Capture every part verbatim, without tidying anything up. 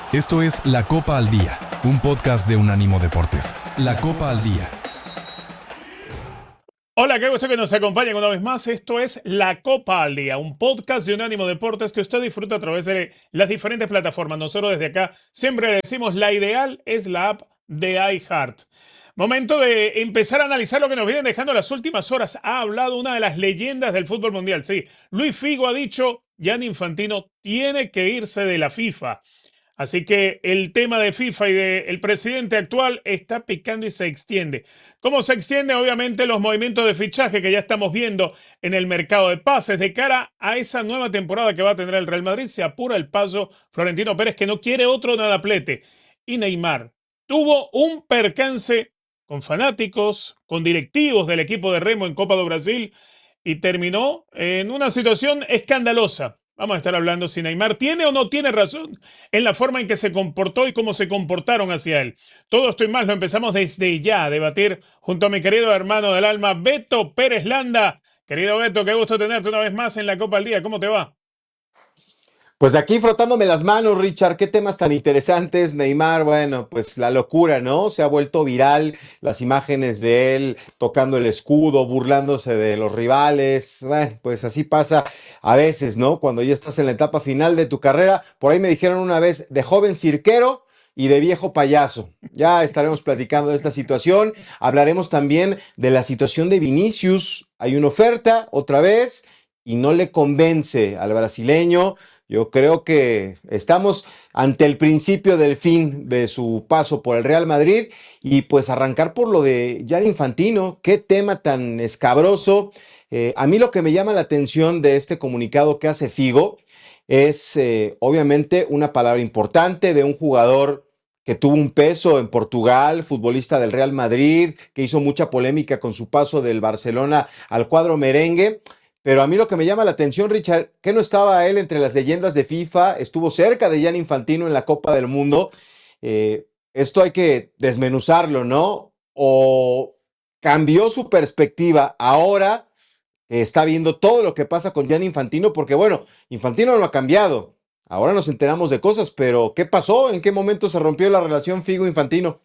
Esto es La Copa al Día, un podcast de Unánimo Deportes. La Copa al Día. Hola, qué gusto que nos acompañen una vez más. Esto es La Copa al Día, un podcast de Unánimo Deportes que usted disfruta a través de las diferentes plataformas. Nosotros desde acá siempre le decimos la ideal es la app de iHeart. Momento de empezar a analizar lo que nos vienen dejando las últimas horas. Ha hablado una de las leyendas del fútbol mundial. Sí, Luis Figo ha dicho, Gianni Infantino tiene que irse de la FIFA. Así que el tema de FIFA y del presidente actual está picando y se extiende. ¿Cómo se extiende? Obviamente los movimientos de fichaje que ya estamos viendo en el mercado de pases. De cara a esa nueva temporada que va a tener el Real Madrid, se apura el paso Florentino Pérez, que no quiere otro nadaplete. Y Neymar tuvo un percance con fanáticos, con directivos del equipo de Remo en Copa do Brasil y terminó en una situación escandalosa. Vamos a estar hablando si Neymar tiene o no tiene razón en la forma en que se comportó y cómo se comportaron hacia él. Todo esto y más lo empezamos desde ya a debatir junto a mi querido hermano del alma, Beto Pérez Landa. Querido Beto, qué gusto tenerte una vez más en la Copa al Día. ¿Cómo te va? Pues aquí frotándome las manos, Richard, qué temas tan interesantes. Neymar, bueno, pues la locura, ¿no? Se ha vuelto viral las imágenes de él tocando el escudo, burlándose de los rivales. Bueno, pues así pasa a veces, ¿no? Cuando ya estás en la etapa final de tu carrera. Por ahí me dijeron una vez de joven cirquero y de viejo payaso. Ya estaremos platicando de esta situación. Hablaremos también de la situación de Vinicius. Hay una oferta otra vez y no le convence al brasileño. Yo creo que estamos ante el principio del fin de su paso por el Real Madrid y pues arrancar por lo de Gianni Infantino, qué tema tan escabroso. Eh, a mí lo que me llama la atención de este comunicado que hace Figo es eh, obviamente una palabra importante de un jugador que tuvo un peso en Portugal, futbolista del Real Madrid, que hizo mucha polémica con su paso del Barcelona al cuadro merengue. Pero a mí lo que me llama la atención, Richard, que no estaba él entre las leyendas de FIFA, estuvo cerca de Gianni Infantino en la Copa del Mundo. Eh, esto hay que desmenuzarlo, ¿no? O cambió su perspectiva ahora que está viendo todo lo que pasa con Gianni Infantino, porque bueno, Infantino no ha cambiado. Ahora nos enteramos de cosas, pero ¿qué pasó? ¿En qué momento se rompió la relación Figo-Infantino?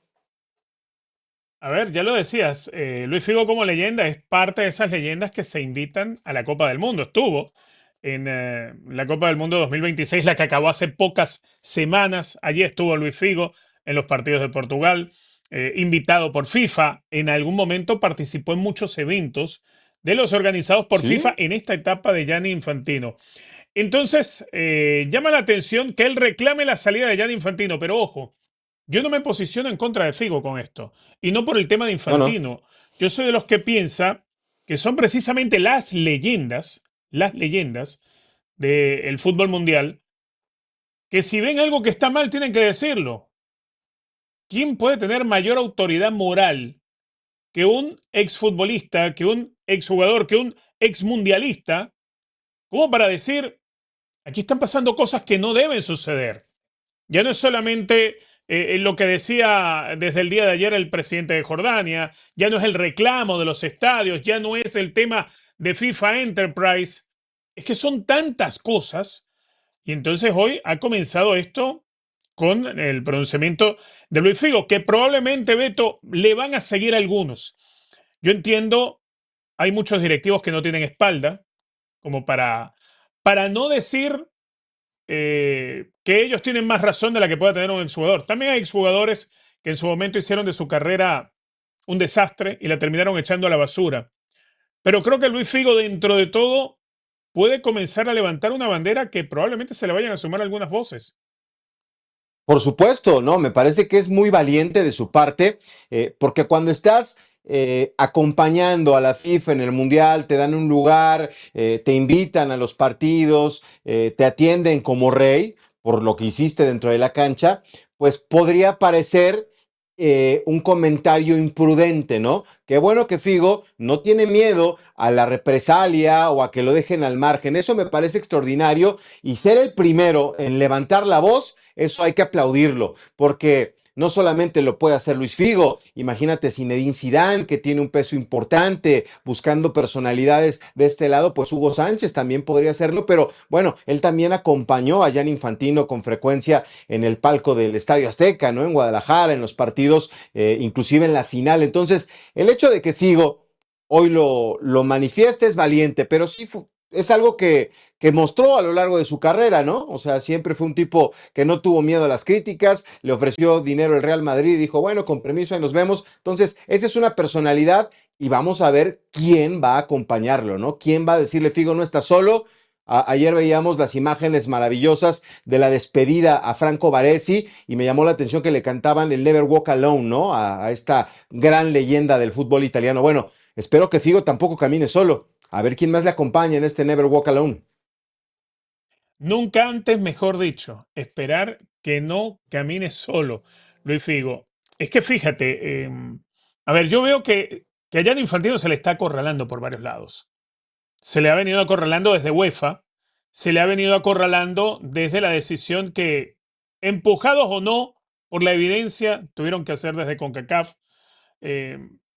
A ver, ya lo decías, eh, Luis Figo como leyenda es parte de esas leyendas que se invitan a la Copa del Mundo. Estuvo en eh, la Copa del Mundo dos mil veintiséis, la que acabó hace pocas semanas. Allí estuvo Luis Figo en los partidos de Portugal, eh, invitado por FIFA. En algún momento participó en muchos eventos de los organizados por FIFA ¿Sí? en esta etapa de Gianni Infantino. Entonces, eh, llama la atención que él reclame la salida de Gianni Infantino, pero ojo, yo no me posiciono en contra de Figo con esto. Y no por el tema de No, no. Infantino. Yo soy de los que piensa que son precisamente las leyendas, las leyendas del fútbol mundial, que si ven algo que está mal, tienen que decirlo. ¿Quién puede tener mayor autoridad moral que un exfutbolista, que un exjugador, que un exmundialista, como para decir, aquí están pasando cosas que no deben suceder? Ya no es solamente eh, lo que decía desde el día de ayer el presidente de Jordania, ya no es el reclamo de los estadios, ya no es el tema de FIFA Enterprise, es que son tantas cosas. Y entonces hoy ha comenzado esto con el pronunciamiento de Luis Figo, que probablemente, Beto, le van a seguir algunos. Yo entiendo, hay muchos directivos que no tienen espalda, como para, para no decir eh, que ellos tienen más razón de la que pueda tener un exjugador. También hay exjugadores que en su momento hicieron de su carrera un desastre y la terminaron echando a la basura. Pero creo que Luis Figo, dentro de todo, puede comenzar a levantar una bandera que probablemente se le vayan a sumar algunas voces. Por supuesto, no, me parece que es muy valiente de su parte, eh, porque cuando estás eh, acompañando a la FIFA en el Mundial, te dan un lugar, eh, te invitan a los partidos, eh, te atienden como rey por lo que hiciste dentro de la cancha, pues podría parecer eh, un comentario imprudente, ¿no? Qué bueno que Figo no tiene miedo a la represalia o a que lo dejen al margen. Eso me parece extraordinario y ser el primero en levantar la voz, eso hay que aplaudirlo, porque no solamente lo puede hacer Luis Figo, imagínate Zinedine Zidane, que tiene un peso importante, buscando personalidades de este lado, pues Hugo Sánchez también podría hacerlo, pero bueno, él también acompañó a Gianni Infantino con frecuencia en el palco del Estadio Azteca, ¿no? En Guadalajara, en los partidos, eh, inclusive en la final. Entonces, el hecho de que Figo hoy lo, lo manifieste es valiente, pero sí es algo que, que mostró a lo largo de su carrera, ¿no? O sea, siempre fue un tipo que no tuvo miedo a las críticas, le ofreció dinero el Real Madrid y dijo, bueno, con permiso, ahí nos vemos. Entonces, esa es una personalidad y vamos a ver quién va a acompañarlo, ¿no? ¿Quién va a decirle, Figo, no está solo? A- ayer veíamos las imágenes maravillosas de la despedida a Franco Baresi y me llamó la atención que le cantaban el Never Walk Alone, ¿no? A, a esta gran leyenda del fútbol italiano. Bueno, espero que Figo tampoco camine solo. A ver quién más le acompaña en este Never Walk Alone. Nunca antes, mejor dicho, esperar que no camine solo, Luis Figo. Es que fíjate, eh, a ver, yo veo que, que a Gianni Infantino se le está acorralando por varios lados. Se le ha venido acorralando desde UEFA, se le ha venido acorralando desde la decisión que, empujados o no por la evidencia, tuvieron que hacer desde CONCACAF. Eh,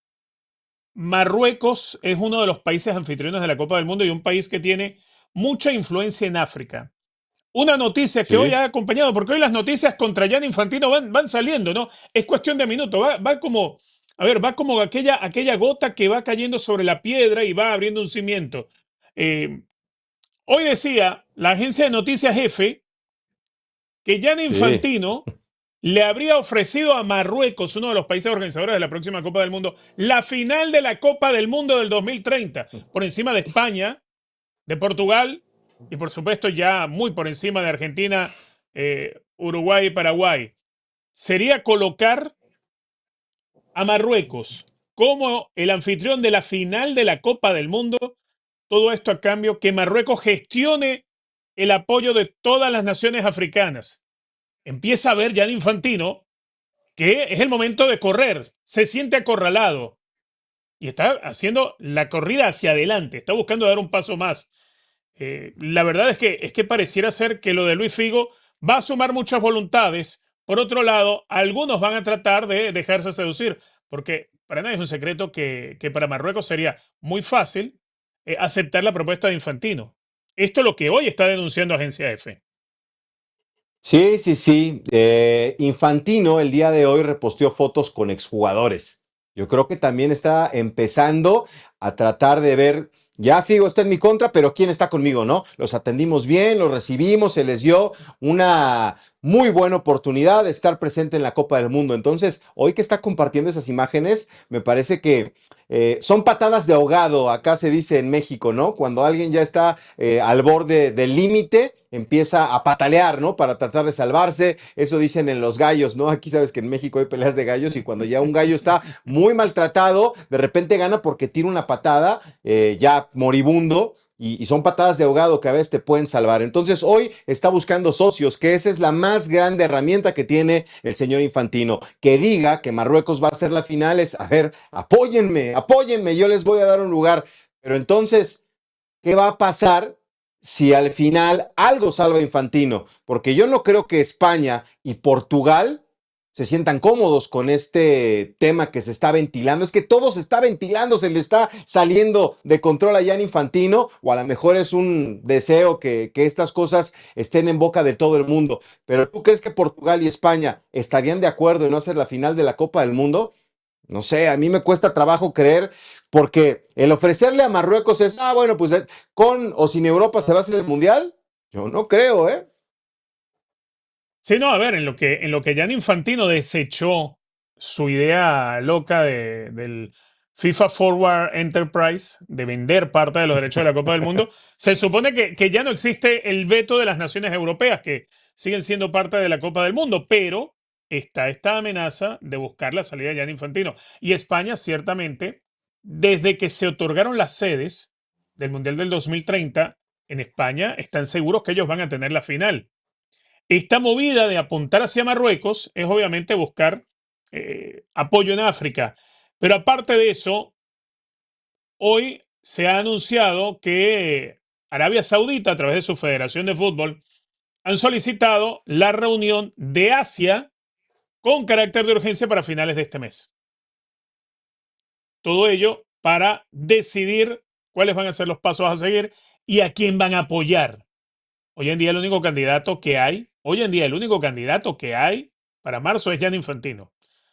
Marruecos es uno de los países anfitriones de la Copa del Mundo y un país que tiene mucha influencia en África. Una noticia que hoy Sí, ha acompañado, porque hoy las noticias contra Gianni Infantino van, van saliendo, ¿no? Es cuestión de minutos, va, va como, a ver, va como aquella, aquella gota que va cayendo sobre la piedra y va abriendo un cimiento. Eh, Hoy decía la agencia de noticias F que Gianni sí. Infantino le habría ofrecido a Marruecos, uno de los países organizadores de la próxima Copa del Mundo, la final de la Copa del Mundo del dos mil treinta, por encima de España, de Portugal y por supuesto ya muy por encima de Argentina, eh, Uruguay y Paraguay. Sería colocar a Marruecos como el anfitrión de la final de la Copa del Mundo. Todo esto a cambio que Marruecos gestione el apoyo de todas las naciones africanas. Empieza a ver Gianni Infantino que es el momento de correr, se siente acorralado y está haciendo la corrida hacia adelante, está buscando dar un paso más. Eh, la verdad es que, es que pareciera ser que lo de Luis Figo va a sumar muchas voluntades. Por otro lado, algunos van a tratar de dejarse seducir, porque para nadie es un secreto que, que para Marruecos sería muy fácil eh, aceptar la propuesta de Infantino. Esto es lo que hoy está denunciando Agencia F. Sí, sí, sí. Eh, Infantino el día de hoy reposteó fotos con exjugadores. Yo creo que también está empezando a tratar de ver, ya Figo está en mi contra, pero ¿quién está conmigo, no? Los atendimos bien, los recibimos, se les dio una muy buena oportunidad de estar presente en la Copa del Mundo. Entonces, hoy que está compartiendo esas imágenes, me parece que eh, son patadas de ahogado, acá se dice en México, ¿no? Cuando alguien ya está eh, al borde del límite, empieza a patalear, ¿no? Para tratar de salvarse. Eso dicen en los gallos, ¿no? Aquí sabes que en México hay peleas de gallos y cuando ya un gallo está muy maltratado, de repente gana porque tira una patada, eh, ya moribundo. Y, y, son patadas de ahogado que a veces te pueden salvar. Entonces hoy está buscando socios, que esa es la más grande herramienta que tiene el señor Infantino. Que diga que Marruecos va a ser la final es, a ver, apóyenme, apóyenme, yo les voy a dar un lugar. Pero entonces, ¿qué va a pasar si al final algo salva a Infantino? Porque yo no creo que España y Portugal se sientan cómodos con este tema que se está ventilando. Es que todo se está ventilando, se le está saliendo de control a Gianni Infantino, o a lo mejor es un deseo que, que estas cosas estén en boca de todo el mundo. Pero ¿tú crees que Portugal y España estarían de acuerdo en no hacer la final de la Copa del Mundo? No sé, a mí me cuesta trabajo creer porque el ofrecerle a Marruecos es, ah, bueno, pues eh, con o sin Europa se va a hacer el Mundial. Yo no creo, ¿eh? Sí, no, a ver, en lo que, en lo que Gianni Infantino desechó su idea loca de, del FIFA Forward Enterprise de vender parte de los derechos de la Copa del Mundo, se supone que, que ya no existe el veto de las naciones europeas, que siguen siendo parte de la Copa del Mundo, pero está esta amenaza de buscar la salida de Gianni Infantino. Y España, ciertamente, desde que se otorgaron las sedes del Mundial del dos mil treinta, en España están seguros que ellos van a tener la final. Esta movida de apuntar hacia Marruecos es obviamente buscar eh, apoyo en África. Pero aparte de eso, hoy se ha anunciado que Arabia Saudita, a través de su Federación de Fútbol, han solicitado la reunión de Asia con carácter de urgencia para finales de este mes. Todo ello para decidir cuáles van a ser los pasos a seguir y a quién van a apoyar. Hoy en día el único candidato que hay, hoy en día el único candidato que hay para marzo es Gianni Infantino.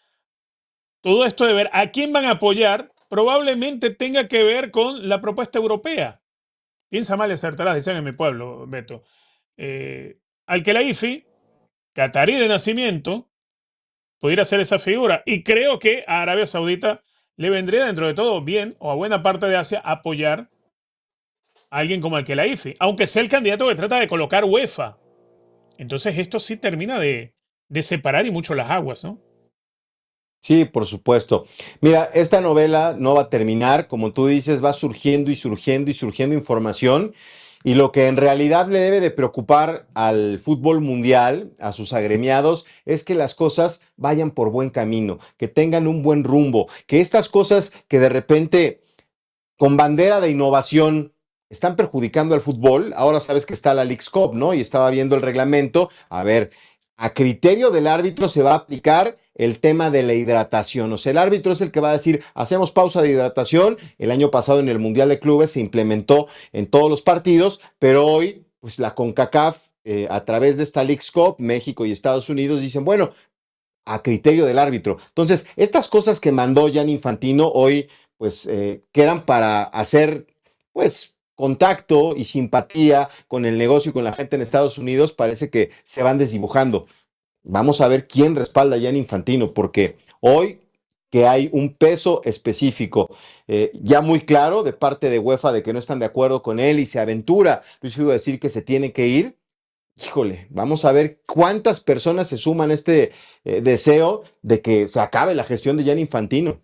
Todo esto de ver a quién van a apoyar probablemente tenga que ver con la propuesta europea. Piensa mal y acertarás, dicen en mi pueblo, Beto. Eh, Al-Khelaifi, catarí de nacimiento, pudiera ser esa figura. Y creo que a Arabia Saudita le vendría dentro de todo bien, o a buena parte de Asia, apoyar a alguien como Al-Khelaifi, aunque sea el candidato que trata de colocar UEFA. Entonces esto sí termina de, de separar y mucho las aguas, ¿no? Sí, por supuesto. Mira, esta novela no va a terminar, como tú dices, va surgiendo y surgiendo y surgiendo información. Y lo que en realidad le debe de preocupar al fútbol mundial, a sus agremiados, es que las cosas vayan por buen camino, que tengan un buen rumbo, que estas cosas que de repente con bandera de innovación están perjudicando al fútbol. Ahora sabes que está la Leagues Cup, ¿no? Y estaba viendo el reglamento. A ver, a criterio del árbitro se va a aplicar el tema de la hidratación. O sea, el árbitro es el que va a decir, hacemos pausa de hidratación. El año pasado en el Mundial de Clubes se implementó en todos los partidos, pero hoy, pues la CONCACAF, eh, a través de esta Leagues Cup, México y Estados Unidos dicen, bueno, a criterio del árbitro. Entonces, estas cosas que mandó Gianni Infantino hoy, pues, eh, que eran para hacer, pues, contacto y simpatía con el negocio y con la gente en Estados Unidos, parece que se van desdibujando. Vamos a ver quién respalda a Gianni Infantino, porque hoy que hay un peso específico eh, ya muy claro de parte de UEFA de que no están de acuerdo con él y se aventura Luis Figo a decir que se tiene que ir. Híjole, vamos a ver cuántas personas se suman a este eh, deseo de que se acabe la gestión de Gianni Infantino.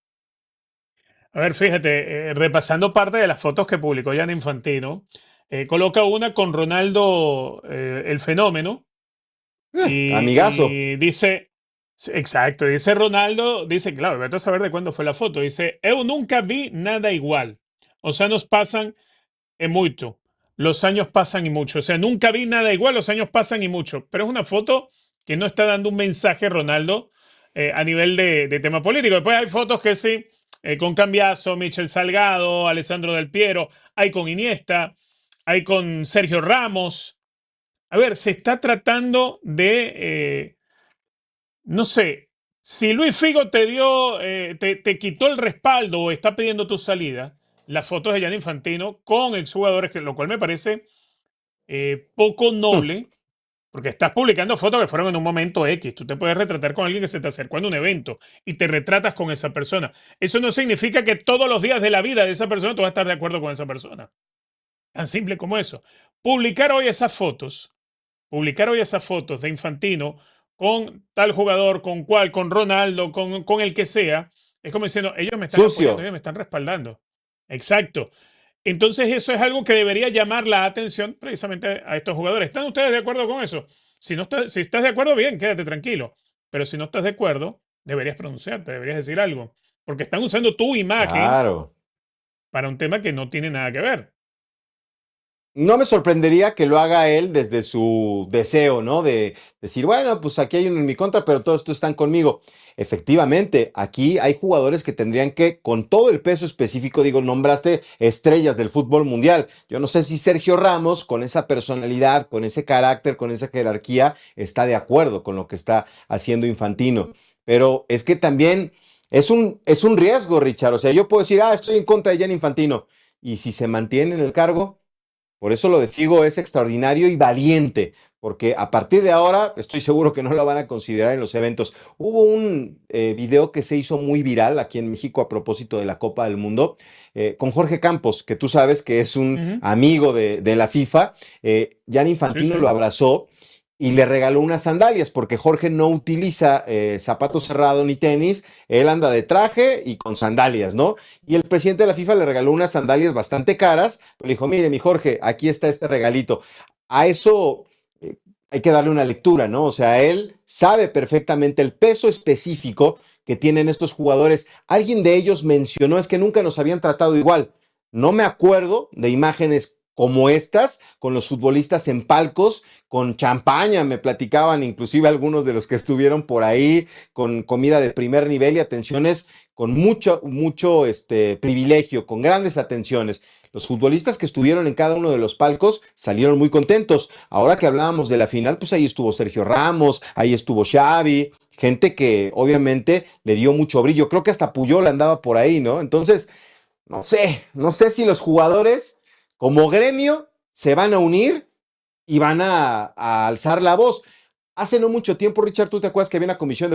A ver, fíjate, eh, repasando parte de las fotos que publicó Gianni Infantino, eh, coloca una con Ronaldo, eh, el fenómeno, Eh, amigazo. y, y dice, sí, exacto, dice Ronaldo, dice, claro, vete a saber de cuándo fue la foto, dice, eu nunca vi nada igual. O sea, nos pasan es mucho. Los años pasan y mucho. O sea, nunca vi nada igual, los años pasan y mucho. Pero es una foto que no está dando un mensaje, Ronaldo, eh, a nivel de, de tema político. Después hay fotos que sí, eh, con Cambiaso, Michel Salgado, Alessandro Del Piero, hay con Iniesta, hay con Sergio Ramos. A ver, se está tratando de, eh, no sé, si Luis Figo te dio, eh, te, te quitó el respaldo o está pidiendo tu salida, las fotos de Gianni Infantino con exjugadores, que, lo cual me parece eh, poco noble, porque estás publicando fotos que fueron en un momento X. Tú te puedes retratar con alguien que se te acercó en un evento y te retratas con esa persona. Eso no significa que todos los días de la vida de esa persona tú vas a estar de acuerdo con esa persona. Tan simple como eso. Publicar hoy esas fotos, publicar hoy esas fotos de Infantino con tal jugador, con cual, con Ronaldo, con, con el que sea, es como diciendo, ellos me están apoyando, Sucio. ellos me están respaldando. Exacto. Entonces eso es algo que debería llamar la atención precisamente a estos jugadores. ¿Están ustedes de acuerdo con eso? Si, no está, si estás de acuerdo, bien, quédate tranquilo. Pero si no estás de acuerdo, deberías pronunciarte, deberías decir algo. Porque están usando tu imagen Claro. para un tema que no tiene nada que ver. No me sorprendería que lo haga él desde su deseo, ¿no? De decir, bueno, pues aquí hay uno en mi contra, pero todos estos están conmigo. Efectivamente, aquí hay jugadores que tendrían que, con todo el peso específico, digo, nombraste estrellas del fútbol mundial. Yo no sé si Sergio Ramos, con esa personalidad, con ese carácter, con esa jerarquía, está de acuerdo con lo que está haciendo Infantino. Pero es que también es un, es un riesgo, Richard. O sea, yo puedo decir, ah, estoy en contra de Gianni Infantino. Y si se mantiene en el cargo, por eso lo de Figo es extraordinario y valiente, porque a partir de ahora estoy seguro que no lo van a considerar en los eventos. Hubo un eh, video que se hizo muy viral aquí en México a propósito de la Copa del Mundo, eh, con Jorge Campos, que tú sabes que es un Ujú. amigo de, de la FIFA. Eh, Gianni Sí, Infantino sí. lo abrazó y le regaló unas sandalias, porque Jorge no utiliza eh, zapato cerrado ni tenis, él anda de traje y con sandalias, ¿no? Y el presidente de la FIFA le regaló unas sandalias bastante caras, le dijo, mire, mi Jorge, aquí está este regalito. A eso eh, hay que darle una lectura, ¿no? O sea, él sabe perfectamente el peso específico que tienen estos jugadores. Alguien de ellos mencionó, es que nunca nos habían tratado igual. No me acuerdo de imágenes como estas, con los futbolistas en palcos, con champaña, me platicaban inclusive algunos de los que estuvieron por ahí, con comida de primer nivel y atenciones con mucho, mucho este, privilegio, con grandes atenciones. Los futbolistas que estuvieron en cada uno de los palcos salieron muy contentos. Ahora que hablábamos de la final, pues ahí estuvo Sergio Ramos, ahí estuvo Xavi, gente que obviamente le dio mucho brillo. Creo que hasta Puyol andaba por ahí, ¿no? Entonces, no sé, no sé si los jugadores como gremio se van a unir y van a, a alzar la voz. Hace no mucho tiempo, Richard, ¿tú te acuerdas que había una comisión de